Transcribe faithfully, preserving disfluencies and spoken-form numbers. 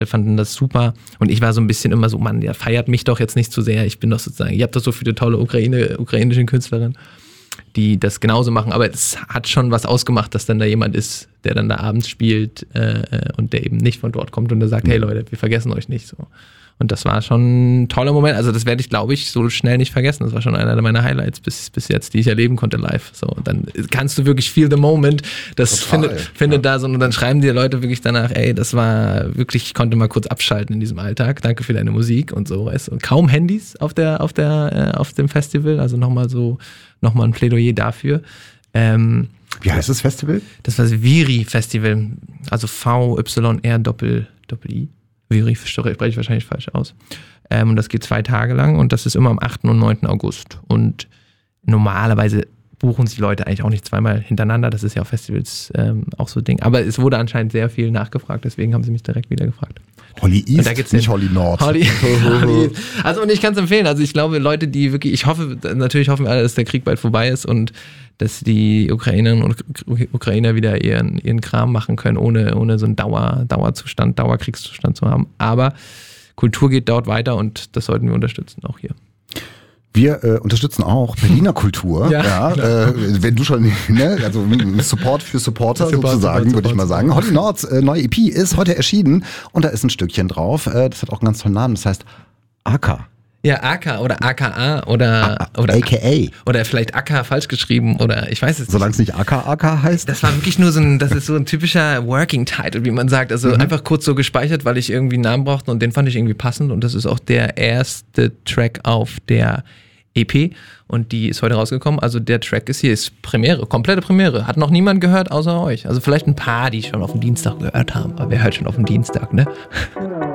Wir fanden das super und ich war so ein bisschen immer so, Mann, der feiert mich doch jetzt nicht zu sehr. Ich bin doch sozusagen, ihr habt doch so viele tolle Ukraine, ukrainische Künstlerinnen, die das genauso machen. Aber es hat schon was ausgemacht, dass dann da jemand ist, der dann da abends spielt äh, und der eben nicht von dort kommt und der sagt, hey Leute, wir vergessen euch nicht. So. Und das war schon ein toller Moment. Also das werde ich, glaube ich, so schnell nicht vergessen. Das war schon einer meiner Highlights bis, bis jetzt, die ich erleben konnte live. So, und dann kannst du wirklich feel the moment. Das Total, findet, findet ja. da so, und dann schreiben dir Leute wirklich danach, ey, das war wirklich, ich konnte mal kurz abschalten in diesem Alltag. Danke für deine Musik und so. Weißt du. Und kaum Handys auf der, auf der, äh, auf dem Festival. Also nochmal so, nochmal ein Plädoyer dafür. Ähm, Wie heißt das Festival? Das war das Viri Festival. Also V Y R Doppel I. Viri spreche ich wahrscheinlich falsch aus. Ähm, und das geht zwei Tage lang und das ist immer am achten und neunten August. Und normalerweise buchen sich Leute eigentlich auch nicht zweimal hintereinander. Das ist ja auf Festivals ähm, auch so ein Ding. Aber es wurde anscheinend sehr viel nachgefragt, deswegen haben sie mich direkt wieder gefragt. Holly East, da geht's nicht Holly Nord. Holly, Holly East. Also und ich kann es empfehlen. Also ich glaube, Leute, die wirklich, ich hoffe, natürlich hoffen wir alle, dass der Krieg bald vorbei ist und dass die Ukrainerinnen und Ukrainer wieder ihren, ihren Kram machen können, ohne, ohne so einen Dauer, Dauerzustand, Dauerkriegszustand zu haben. Aber Kultur geht dort weiter und das sollten wir unterstützen, auch hier. Wir äh, unterstützen auch Berliner Kultur. ja, ja äh, wenn du schon, ne, also Support für Supporter Support, sozusagen, Support, würde ich mal sagen. Holly Nords äh, neue E P ist heute erschienen und da ist ein Stückchen drauf. Äh, das hat auch einen ganz tollen Namen. Das heißt A K. Ja, A K oder A K A oder, oder A K A. Oder vielleicht A K falsch geschrieben oder ich weiß es nicht. Solange es nicht A K A K heißt. Das war wirklich nur so ein, das ist so ein typischer Working Title, wie man sagt. Also mhm. einfach kurz so gespeichert, weil ich irgendwie einen Namen brauchte und den fand ich irgendwie passend und das ist auch der erste Track auf der E P und die ist heute rausgekommen. Also der Track ist hier, ist Premiere, komplette Premiere. Hat noch niemand gehört außer euch. Also vielleicht ein paar, die schon auf dem Dienstag gehört haben, aber wer hört schon auf dem Dienstag, ne?